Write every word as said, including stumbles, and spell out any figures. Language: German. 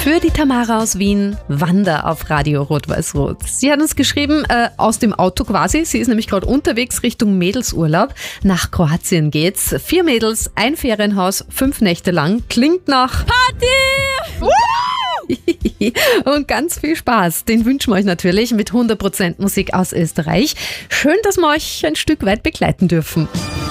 Für die Tamara aus Wien, Wander auf Radio Rot-Weiß-Rot. Sie hat uns geschrieben, äh, aus dem Auto quasi. Sie ist nämlich gerade unterwegs Richtung Mädelsurlaub. Nach Kroatien geht's. Vier Mädels, ein Ferienhaus, fünf Nächte lang. Klingt nach Party! Und ganz viel Spaß. Den wünschen wir euch natürlich mit hundert Prozent Musik aus Österreich. Schön, dass wir euch ein Stück weit begleiten dürfen.